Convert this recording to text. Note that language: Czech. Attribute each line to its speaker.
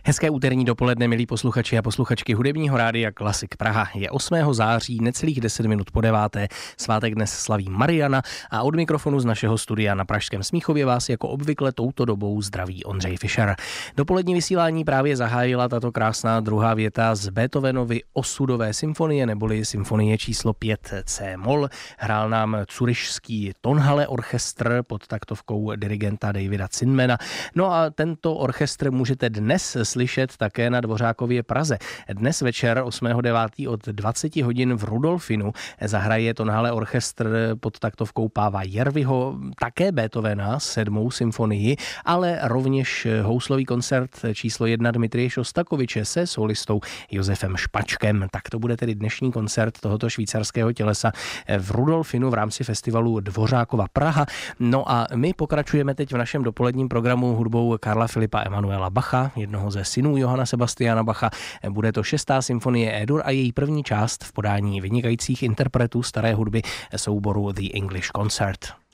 Speaker 1: Hezké úterní dopoledne, milí posluchači a posluchačky hudebního rádia Klasik Praha. Je 8. září, necelých 10 minut po 9. Svátek dnes slaví Mariana a od mikrofonu z našeho studia na Pražském Smíchově vás jako obvykle touto dobou zdraví Ondřej Fischer. Dopolední vysílání právě zahájila tato krásná druhá věta z Beethovenovy osudové symfonie, neboli symfonie číslo 5 C-moll. Hrál nám Curyšský Tonhalle orchestr pod taktovkou dirigenta Davida Zinmana. No a tento orchestr můžete dnes slyšet také na Dvořákově Praze. Dnes večer 8.9. od 20 hodin v Rudolfinu zahraje Tonhalle orchestr pod taktovkou Páva Järviho, také Beethovena 7. symfonii, ale rovněž houslový koncert číslo 1 Dmitrije Šostakoviče se solistou Josefem Špačkem. Tak to bude tedy dnešní koncert tohoto švýcarského tělesa v Rudolfinu v rámci festivalu Dvořákova Praha. No a my pokračujeme teď v našem dopoledním programu hudbou Karla Filipa Emanuela Bacha, jednoho ze synů Johanna Sebastiana Bacha. Bude to 6. symfonie E-dur a její první část v podání vynikajících interpretů staré hudby souboru The English Concert.